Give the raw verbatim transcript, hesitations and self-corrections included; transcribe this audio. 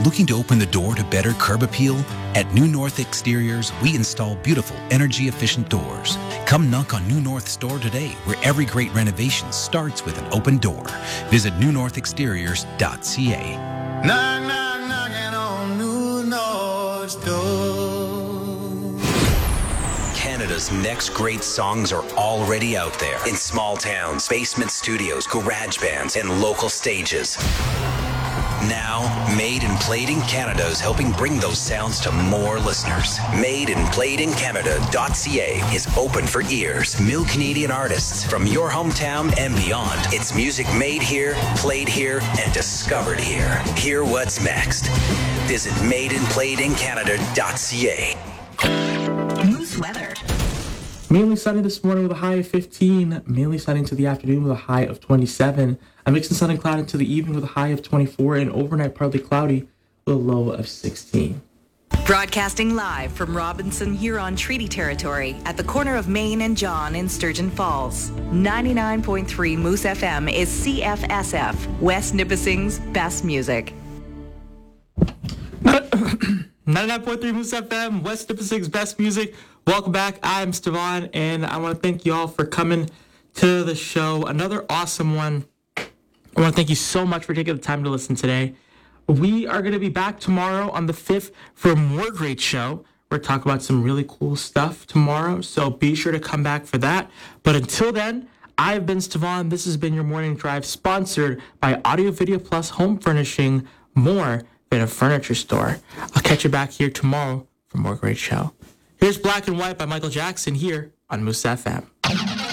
Looking to open the door to better curb appeal? At New North Exteriors, we install beautiful, energy-efficient doors. Come knock on New North's door today, where every great renovation starts with an open door. Visit new north exteriors dot c a. Knock, knock, knocking on New North's door. Canada's next great songs are already out there in small towns, basement studios, garage bands, and local stages. Now, Made and Played in Canada is helping bring those sounds to more listeners. made and played in canada dot c a is open for ears. New Canadian artists from your hometown and beyond. It's music made here, played here, and discovered here. Hear what's next. Visit made and played in canada dot c a. Moose weather. Mainly sunny this morning with a high of fifteen. Mainly sunny into the afternoon with a high of twenty-seven. A mix of sun and cloud into the evening with a high of twenty-four. And overnight partly cloudy with a low of sixteen. Broadcasting live from Robinson Huron Treaty Territory at the corner of Main and John in Sturgeon Falls. ninety-nine point three Moose F M is C F S F, West Nipissing's best music. ninety-nine point three Moose F M, West Nipissing's best music. Welcome back. I'm Stevan, and I want to thank you all for coming to the show. Another awesome one. I want to thank you so much for taking the time to listen today. We are going to be back tomorrow on the fifth for more great show. We're talking about some really cool stuff tomorrow, so be sure to come back for that. But until then, I've been Stevan. This has been your Morning Drive, sponsored by Audio Video Plus Home Furnishing, more than a furniture store. I'll catch you back here tomorrow for more great show. Here's Black and White by Michael Jackson here on Moose F M.